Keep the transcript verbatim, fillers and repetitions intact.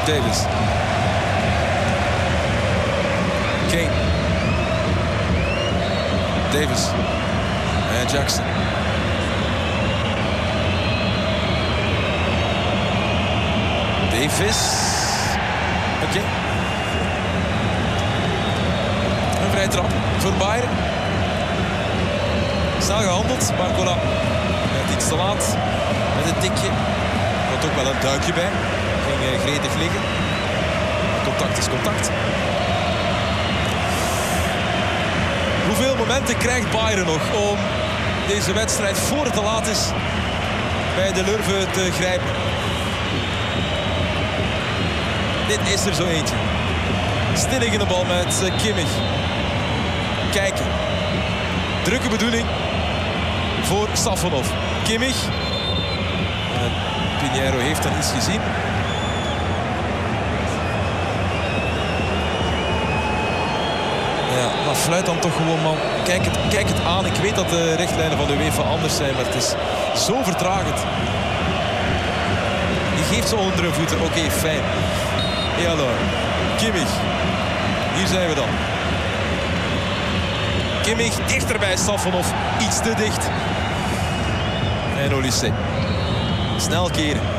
Davis. Kane. Davis. En Jackson. Davis. Oké. Okay. Een vrije trap voor Bayern. Snel gehandeld. Barcola net iets te laat. Met een tikje. Er had ook wel een duikje bij. Ging uh, gretig liggen. Contact is contact. Hoeveel momenten krijgt Bayern nog om deze wedstrijd voor het te laat is bij de Lurven te grijpen? Dit is er zo eentje. Stilliggende bal met Kimmich. Kijken. Drukke bedoeling voor Safonov. Kimmich. En Pinheiro heeft dan iets gezien. Ja, maar fluit dan toch gewoon, man. Kijk het, kijk het aan. Ik weet dat de richtlijnen van de UEFA anders zijn, maar het is zo vertragend. Die geeft ze onder hun voeten. Oké, okay, fijn. Ja, alors. Kimmich. Hier zijn we dan. Kimmich dichter bij Safonov. Iets te dicht. En Olysee. Snel keren.